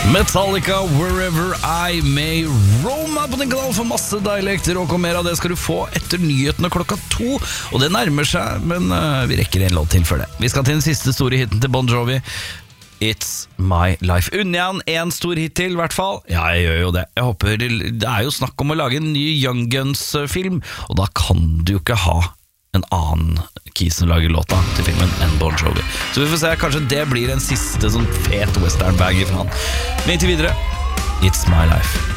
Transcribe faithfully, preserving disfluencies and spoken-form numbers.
Metallica, Wherever I May Roam på din kanal for masse deilig ekte rock, og mer av det skal du få etter nyhetene klokka to. Og det nærmer seg, men uh, vi rekker en låt til før det. Vi skal til den siste store hiten til Bon Jovi, It's My Life. Unner jeg han en stor hit til, i hvert fall? Ja, jeg gjør jo det. Jeg håper, det er jo snakk om å lage en ny Young Guns-film, og da kan du jo ikke ha en annen kis som lager låta til filmen enn Bon Jovi. Så vi får se, kanskje det blir en siste sånn fet western-bagger fra han. Men inntil videre, It's My Life.